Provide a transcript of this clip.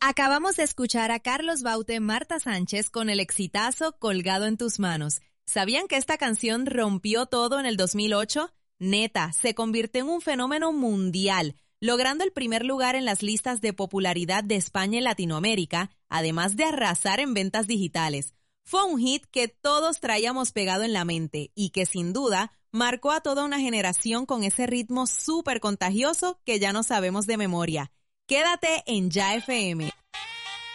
Acabamos de escuchar a Carlos Baute, Marta Sánchez con el exitazo Colgado en tus manos. ¿Sabían que esta canción rompió todo en el 2008? Neta, se convirtió en un fenómeno mundial, logrando el primer lugar en las listas de popularidad de España y Latinoamérica, además de arrasar en ventas digitales. Fue un hit que todos traíamos pegado en la mente y que sin duda marcó a toda una generación con ese ritmo súper contagioso que ya no sabemos de memoria. Quédate en Ya FM.